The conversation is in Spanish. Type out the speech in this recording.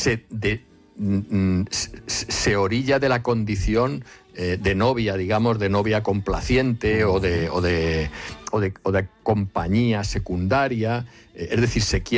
se orilla de la condición de novia, digamos, de novia complaciente o de compañía secundaria, es decir, se quiere